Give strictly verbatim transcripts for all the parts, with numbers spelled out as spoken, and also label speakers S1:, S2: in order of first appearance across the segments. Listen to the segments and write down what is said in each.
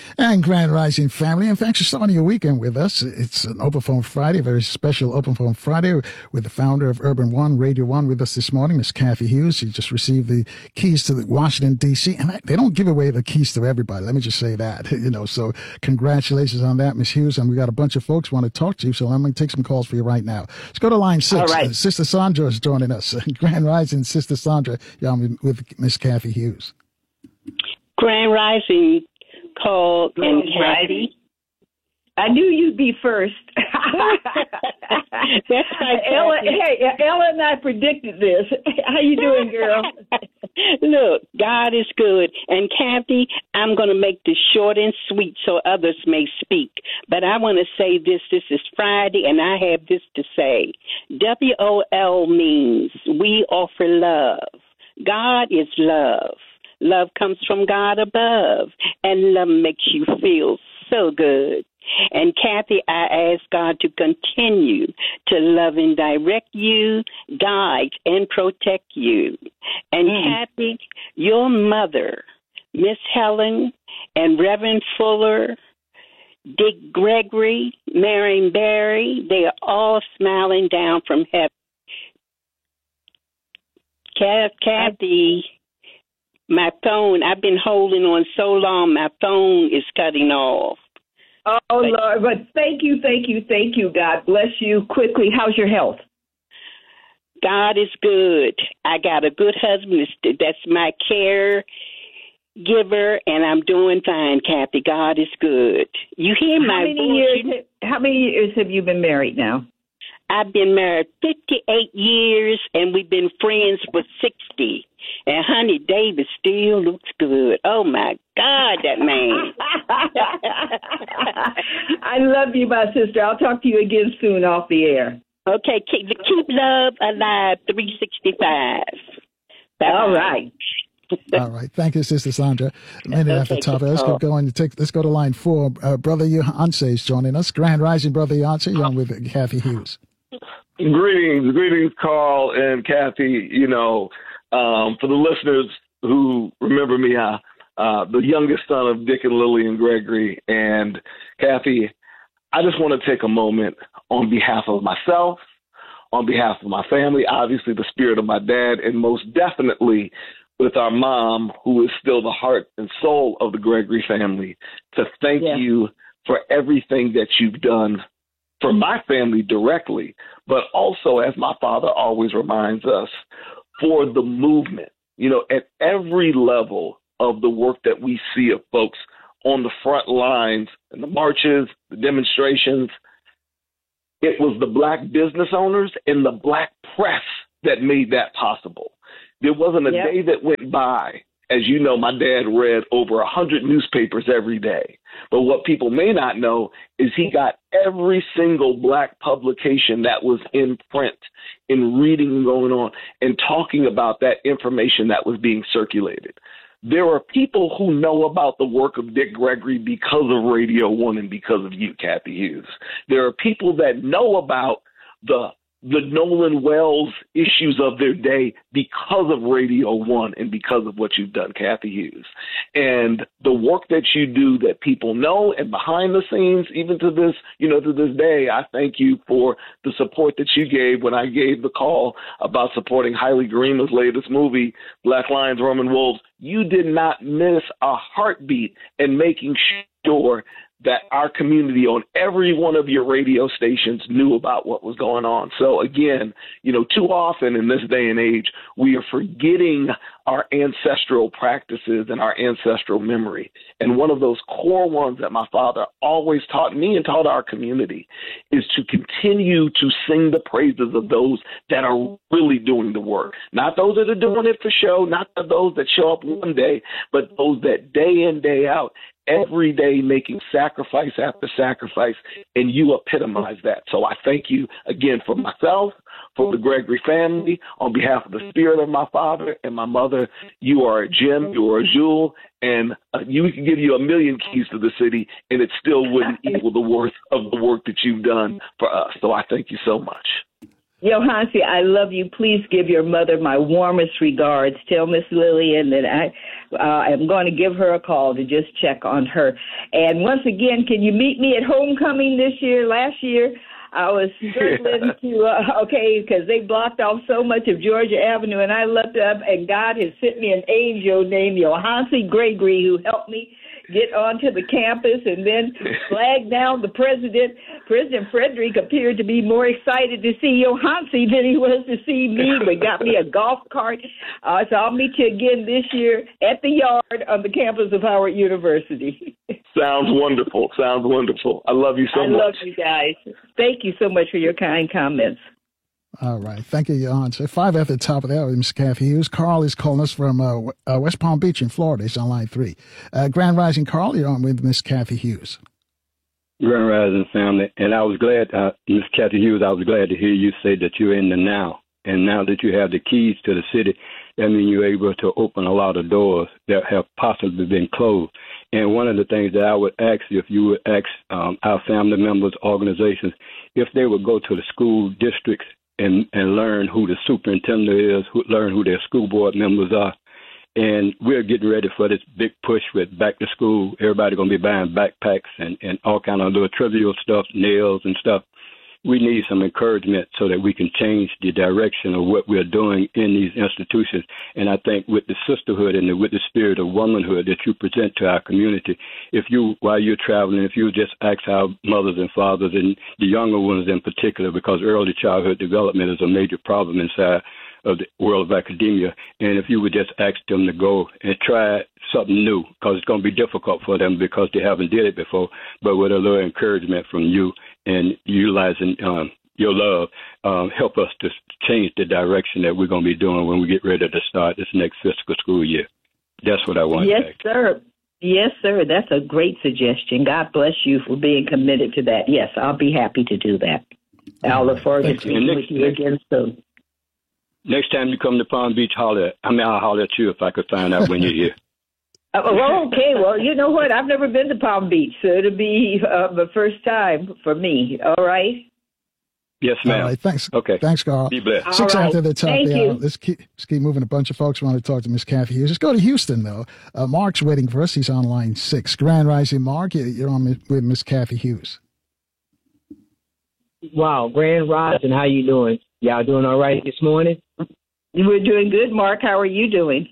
S1: And Grand Rising family, and thanks for starting your weekend with us. It's an Open Phone Friday, a very special Open Phone Friday with the founder of Urban One, Radio One, with us this morning, Miss Kathy Hughes. She just received the keys to the Washington, D C, and they don't give away the keys to everybody. Let me just say that, you know, so congratulations on that, Miss Hughes. And we got a bunch of folks want to talk to you, so I'm going to take some calls for you right now. Let's go to line six.
S2: All right.
S1: Uh, Sister Sandra is joining us. Grand Rising, Sister Sandra, you're on with Miss Kathy Hughes.
S3: Grand Rising, Cole and Kathy.
S2: I knew you'd be first.
S3: That's right,
S2: Ella, hey, Ella and I predicted this. How you doing, girl?
S3: Look, God is good. And Kathy, I'm going to make this short and sweet so others may speak. But I want to say this. This is Friday, and I have this to say. W O L means we offer love. God is love. Love comes from God above, and love makes you feel so good. And Kathy, I ask God to continue to love and direct you, guide and protect you. And mm. Kathy, your mother, Miss Helen, and Reverend Fuller, Dick Gregory, Marion Barry, they are all smiling down from heaven. Kathy, my phone, I've been holding on so long, my phone is cutting off.
S2: Oh, Lord, but thank you, thank you, thank you. God bless you. Quickly, how's your health?
S3: God is good. I got a good husband. That's my caregiver, and I'm doing fine, Kathy. God is good. You hear
S2: how
S3: my
S2: many
S3: voice?
S2: Years, how many years have you been married now?
S3: I've been married fifty-eight years, and we've been friends for sixty. And, honey, David still looks good. Oh, my God, that man.
S2: I love you, my sister. I'll talk to you again soon off the air.
S3: Okay, keep, keep love alive, three sixty-five. Bye-bye.
S2: All right.
S1: All right. Thank you, Sister Sandra. A minute
S3: Okay,
S1: after top. Let's go, go and take, let's go to line four. Uh, Brother Yonce is joining us. Grand Rising, Brother Yonce. You're on with Kathy Hughes.
S4: Greetings, greetings, Carl and Kathy. You know, um, for the listeners who remember me, uh, uh, the youngest son of Dick and Lillian Gregory, and Kathy, I just want to take a moment on behalf of myself, on behalf of my family, obviously the spirit of my dad, and most definitely with our mom, who is still the heart and soul of the Gregory family, to thank yeah. you for everything that you've done for my family directly, but also, as my father always reminds us, for the movement. You know, at every level of the work that we see of folks on the front lines, and the marches, the demonstrations, it was the Black business owners and the Black press that made that possible. There wasn't a yep. day that went by. As you know, my dad read over a hundred newspapers every day. But what people may not know is he got every single Black publication that was in print, in reading and going on, and talking about that information that was being circulated. There are people who know about the work of Dick Gregory because of Radio One and because of you, Kathy Hughes. There are people that know about the the Nolan Wells issues of their day because of Radio One and because of what you've done, Kathy Hughes. And the work that you do that people know, and behind the scenes, even to this, you know, to this day, I thank you for the support that you gave when I gave the call about supporting Haile Gerima's latest movie, Black Lions, Roman Wolves. You did not miss a heartbeat in making sure that our community on every one of your radio stations knew about what was going on. So again, you know, too often in this day and age, we are forgetting our ancestral practices and our ancestral memory. And one of those core ones that my father always taught me and taught our community is to continue to sing the praises of those that are really doing the work. Not those that are doing it for show, not those that show up one day, but those that day in, day out, every day making sacrifice after sacrifice, and you epitomize that. So I thank you again for myself, for the Gregory family, on behalf of the spirit of my father and my mother. You are a gem, you are a jewel, and uh, you, we can give you a million keys to the city, and it still wouldn't equal the worth of the work that you've done for us. So I thank you so much.
S2: Johansi, I love you. Please give your mother my warmest regards. Tell Miss Lillian that I uh, am going to give her a call to just check on her. And once again, can you meet me at homecoming this year? Last year, I was struggling to, uh, okay, because they blocked off so much of Georgia Avenue, and I looked up, and God has sent me an angel named Johansi Gregory who helped me get onto the campus and then flag down the president. President Frederick appeared to be more excited to see Johansi than he was to see me, but got me a golf cart. Uh, so I'll meet you again this year at the yard on the campus of Howard University.
S4: Sounds wonderful. Sounds wonderful. I love you so
S2: I
S4: much.
S2: I love you guys. Thank you so much for your kind comments.
S1: All right. Thank you, Jan. So five at the top of the hour, Miss Kathy Hughes. Carl is calling us from uh, uh, West Palm Beach in Florida. He's on line three. Uh, Grand Rising, Carl, you're on with Miss Kathy Hughes.
S5: Grand Rising, family. And I was glad, uh, Miss Kathy Hughes, I was glad to hear you say that you're in the now. And now that you have the keys to the city, that means you're able to open a lot of doors that have possibly been closed. And one of the things that I would ask, if you would ask um, our family members, organizations, if they would go to the school districts and, and learn who the superintendent is, who, learn who their school board members are. And we're getting ready for this big push with back to school. Everybody's going to be buying backpacks and, and all kind of little trivial stuff, nails and stuff. We need some encouragement so that we can change the direction of what we're doing in these institutions. And I think with the sisterhood and the, with the spirit of womanhood that you present to our community, if you, while you're traveling, if you just ask our mothers and fathers and the younger ones in particular, because early childhood development is a major problem inside of the world of academia, and if you would just ask them to go and try something new, because it's going to be difficult for them because they haven't did it before, but with a little encouragement from you and utilizing um, your love, um, help us to change the direction that we're going to be doing when we get ready to start this next fiscal school year. That's what I want
S2: yes,
S5: to say.
S2: Yes, sir. Yes, sir. That's a great suggestion. God bless you for being committed to that. Yes, I'll be happy to do that. I'll look forward to speaking with you again soon.
S5: Next time you come to Palm Beach, holler. I mean, I'll holler at you if I could find out when you're here.
S2: Uh, well, okay. Well, you know what? I've never been to Palm Beach, so it'll be uh, the first time for me. All right?
S5: Yes, ma'am.
S1: All right, thanks.
S5: Okay.
S1: Thanks, Carl.
S5: Be blessed.
S1: Six
S2: right.
S1: after the top
S2: Thank
S1: of the
S2: you.
S1: hour. Let's keep, let's keep moving. A bunch of folks want to talk to Miss Kathy Hughes. Let's go to Houston, though. Uh, Mark's waiting for us. He's on line six. Grand Rising, Mark. You're on with Miss Kathy Hughes.
S6: Wow, Grand Rising. How you doing? Y'all doing all right this morning?
S2: We're doing good, Mark. How are you doing?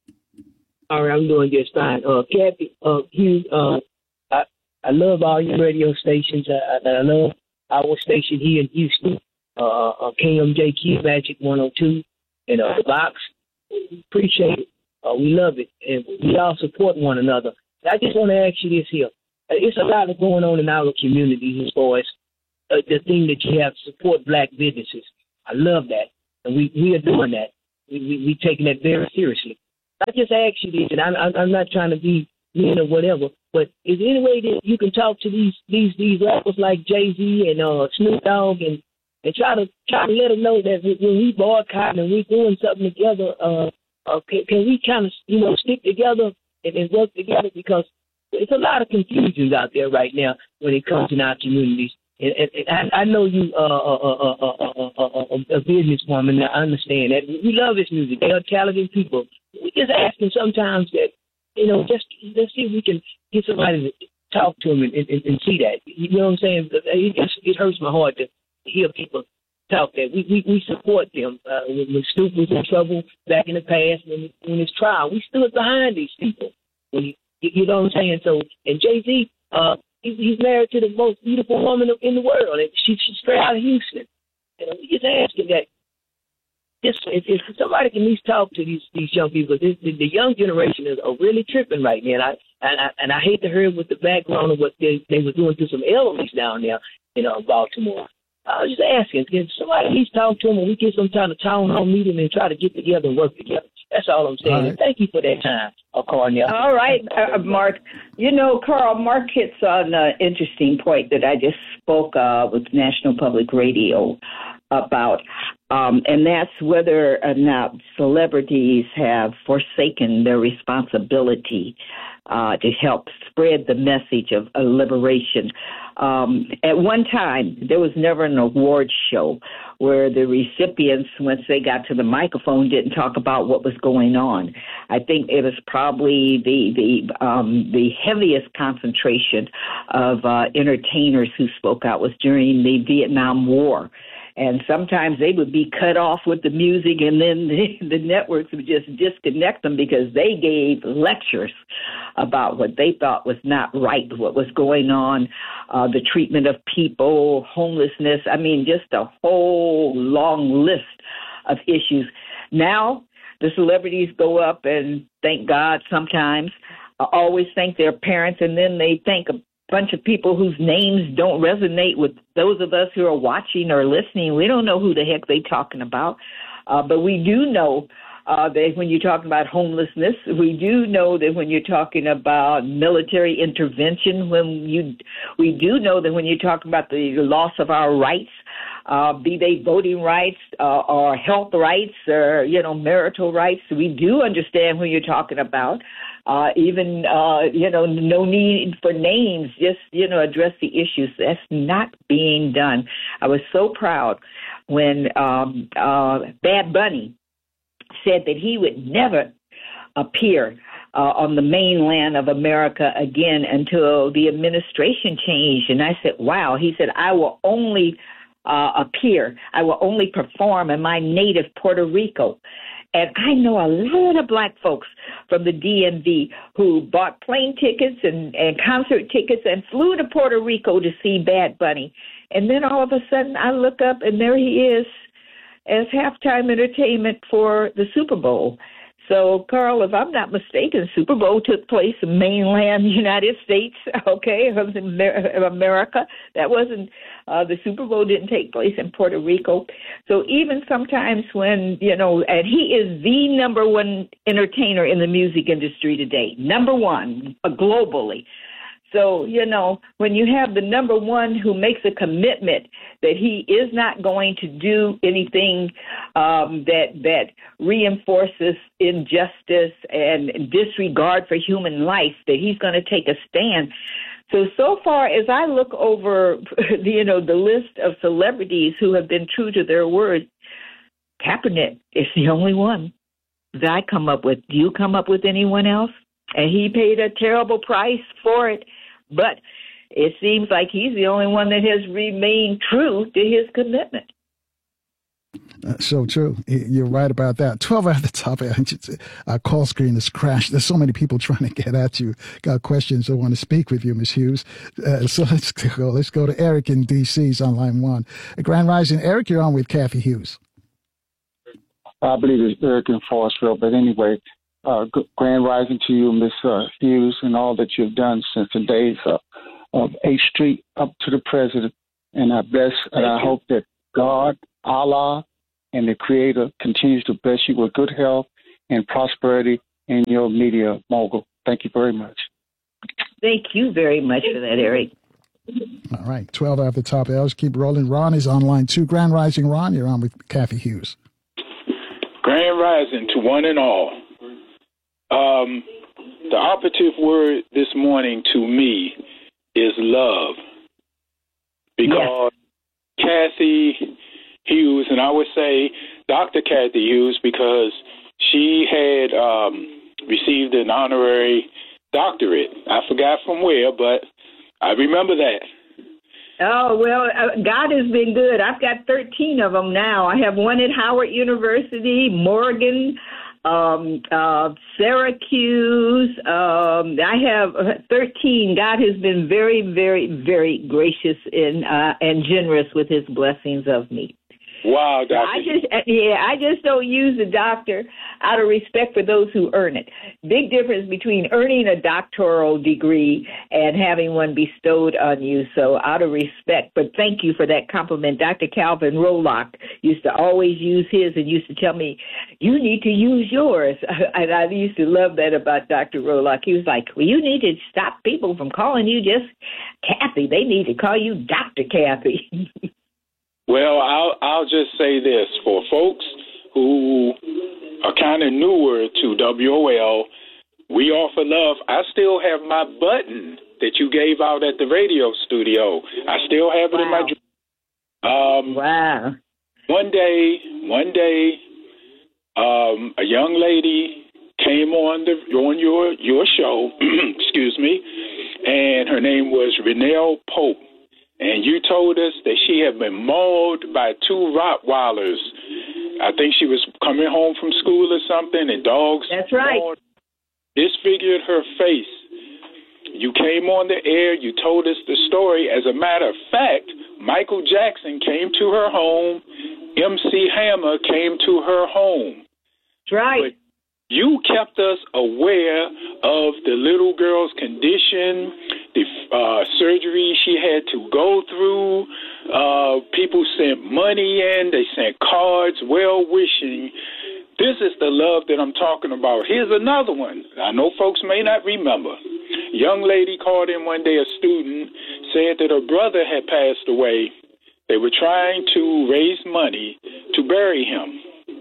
S6: All right, I'm doing just fine. Uh, Kathy, uh, Hughes, uh, I, I love all your radio stations. I, I, I love our station here in Houston, uh, uh, K M J Q Magic one oh two, and uh, the box. Appreciate it. Uh, we love it, and we all support one another. I just want to ask you this here. It's a lot of going on in our communities as far as uh, the thing that you have to support black businesses. I love that. And we, we are doing that. We, we, we taking that very seriously. I just ask you this, and I'm, I'm not trying to be mean or whatever, but is there any way that you can talk to these these these rappers like Jay-Z and uh, Snoop Dogg and, and try to try to let them know that when we boycotting and we doing something together, uh, uh, can, can we kind of you know stick together and, and work together, because there's a lot of confusions out there right now when it comes in our communities. And, and, and I, I know you uh, uh, uh, uh, uh, uh, uh, a businesswoman. I understand that. We love this music. They are talented people. We just asking sometimes that, you know, just let's see if we can get somebody to talk to them and, and, and see that. You know what I'm saying? It just it hurts my heart to hear people talk that. We we, we support them. Uh, when, when Snoop was in trouble back in the past, when when his trial, we stood behind these people. When you, you know what I'm saying? So, and Jay-Z, uh, he's married to the most beautiful woman in the world, and she, she's straight out of Houston. And we just asking that this, if, if somebody can at least talk to these these young people, this, the, the young generation is are really tripping right now. And I, and I and I hate to hear with the background of what they they were doing to some elderlies down there in uh, Baltimore. I was just asking, can somebody at least talk to them, and we get some kind of town hall meeting and try to get together and work together. That's all I'm saying. All right. Thank you for that time, uh, Cornell.
S2: All right, uh, Mark. You know, Carl, Mark hits on an interesting point that I just spoke uh, with National Public Radio about, um, and that's whether or not celebrities have forsaken their responsibility uh, to help spread the message of uh, liberation. Um, at one time, there was never an award show where the recipients, once they got to the microphone, didn't talk about what was going on. I think it was probably the the um, the heaviest concentration of uh, entertainers who spoke out was during the Vietnam War. And sometimes they would be cut off with the music, and then the, the networks would just disconnect them because they gave lectures about what they thought was not right, what was going on, uh, the treatment of people, homelessness. I mean, just a whole long list of issues. Now the celebrities go up and thank God sometimes, uh, always thank their parents, and then they thank a bunch of people whose names don't resonate with those of us who are watching or listening. We don't know who the heck they're talking about. Uh, but we do know uh, that when you're talking about homelessness, we do know that when you're talking about military intervention, when you, we do know that when you're talking about the loss of our rights, uh, be they voting rights uh, or health rights or, you know, marital rights, we do understand who you're talking about. Uh, even, uh, you know, no need for names, just, you know, address the issues. That's not being done. I was so proud when um, uh, Bad Bunny said that he would never appear uh, on the mainland of America again until the administration changed. And I said, wow. He said, I will only uh, appear, I will only perform in my native Puerto Rico. And I know a lot of black folks from the D M V who bought plane tickets and, and concert tickets and flew to Puerto Rico to see Bad Bunny. And then all of a sudden I look up and there he is as halftime entertainment for the Super Bowl. So, Carl, if I'm not mistaken, Super Bowl took place in mainland United States, okay, of America. That wasn't, uh, the Super Bowl didn't take place in Puerto Rico. So even sometimes when, you know, and he is the number one entertainer in the music industry today, number one, uh, globally. So, you know, when you have the number one who makes a commitment that he is not going to do anything um, that that reinforces injustice and disregard for human life, that he's going to take a stand. So, so far as I look over, you know, the list of celebrities who have been true to their word, Kaepernick is the only one that I come up with. Do you come up with anyone else? And he paid a terrible price for it. But it seems like he's the only one that has remained true to his commitment.
S1: Uh, so true. You're right about that. twelve at the top. Our call screen has crashed. There's so many people trying to get at you. Got questions that want to speak with you, Miz Hughes. Uh, so let's go. Let's go to Eric in D C. He's on line one. Grand Rising. Eric, you're on with Kathy Hughes.
S7: I believe it's Eric in Forestville. But anyway, uh, Grand Rising to you, Miz Uh, Hughes, and all that you've done since the days of, of eighth Street up to the president. And I bless and I hope that God, Allah, and the Creator continues to bless you with good health and prosperity in your media mogul. Thank you very much.
S2: Thank you very much for that, Eric.
S1: All right, twelve after the top. Let's keep rolling. Ron is on line two. Grand Rising, Ron, you're on with Kathy Hughes.
S8: Grand Rising to one and all. Um, the operative word this morning to me is love. Because yes. Kathy Hughes, and I would say Doctor Kathy Hughes, because she had um, received an honorary doctorate. I forgot from where, but I remember that.
S2: Oh, well, uh, God has been good. I've got thirteen of them now. I have one at Howard University, Morgan, um, uh, Syracuse. Um, I have thirteen. God has been very, very, very gracious and, uh, and generous with his blessings of me.
S8: Wow, Doctor.
S2: I just, yeah, I just don't use the doctor out of respect for those who earn it. Big difference between earning a doctoral degree and having one bestowed on you. So out of respect, but thank you for that compliment. Doctor Calvin Rolock used to always use his and used to tell me, you need to use yours. And I used to love that about Doctor Rolock. He was like, well, you need to stop people from calling you just Kathy. They need to call you Doctor Kathy.
S8: Well, I'll I'll just say this for folks who are kind of newer to W O L. We Offer Love. I still have my button that you gave out at the radio studio. I still have it wow. in my drawer. Um,
S2: wow.
S8: One day, one day, um, a young lady came on the on your your show, excuse me, and her name was Renelle Pope, and you told us that she had been mauled by two Rottweilers. I think she was coming home from school or something, and dogs.
S2: That's right.
S8: Mauled, disfigured her face. You came on the air. You told us the story. As a matter of fact, Michael Jackson came to her home. M C Hammer came to her home.
S2: That's right.
S8: But you kept us aware of the little girl's condition, the uh, surgery she had to go through. Uh, people sent money in. They sent cards, well-wishing. This is the love that I'm talking about. Here's another one. I know folks may not remember. Young lady called in one day, a student, said that her brother had passed away. They were trying to raise money to bury him.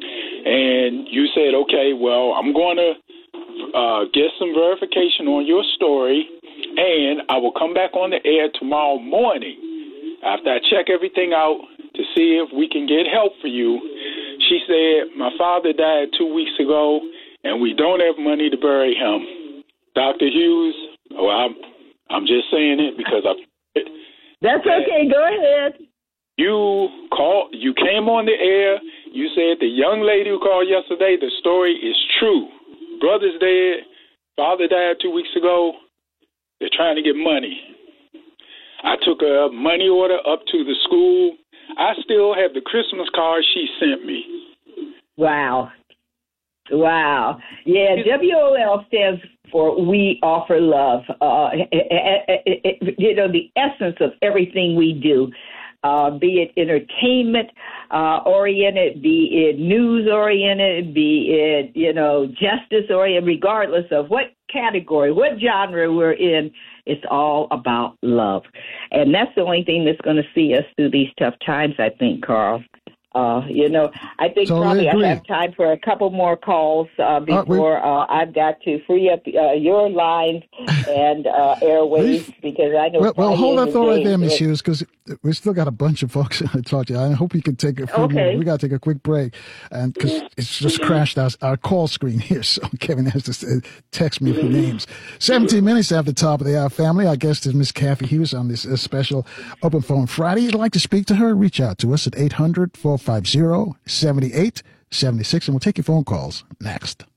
S8: And you said, okay, well, I'm going to uh, get some verification on your story, and I will come back on the air tomorrow morning after I check everything out to see if we can get help for you. She said, my father died two weeks ago, and we don't have money to bury him. Doctor Hughes, well, I'm, I'm just saying it because I...
S2: That's okay. Go ahead.
S8: You called, you came on the air. You said the young lady who called yesterday, the story is true. Brother's dead. Father died two weeks ago. They're trying to get money. I took a money order up to the school. I still have the Christmas card she sent me.
S2: Wow. Wow. Yeah, W O L stands for We Offer Love. Uh, it, it, it, you know, the essence of everything we do. Uh, be it entertainment uh, oriented, be it news oriented, be it, you know, justice oriented, regardless of what category, what genre we're in, it's all about love. And that's the only thing that's going to see us through these tough times, I think, Carl. Uh, you know, I think
S1: totally
S2: probably
S1: agree.
S2: I have time for a couple more calls uh, before uh, I've got to free up uh, your lines and uh, airwaves because I know.
S1: Well, well hold that thought right there, Miz
S2: Miss
S1: Hughes, because we still got a bunch of folks to talk to. I hope you can take a few
S2: Okay.
S1: more. We got to take a quick break, and because it's just crashed our, our call screen here, so Kevin has to text me a few names. Seventeen minutes after the top of the hour, family. Our guest is Miss Kathy Hughes on this uh, special Open Phone Friday. If you'd like to speak to her, reach out to us at eight hundred, four five zero, seven eight seven six, and we'll take your phone calls next.